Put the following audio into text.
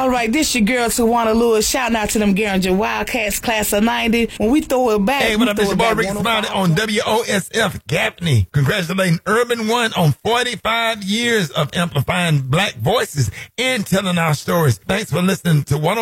All right, this your girl Tawana Lewis. Shouting out to them Garinger Wildcats class of 90. When we throw it back, hey, what up, Mr. Boy Rick Smiley on WOSF Gaffney. Congratulating Urban One on 45 years of amplifying black voices and telling our stories. Thanks for listening to 105.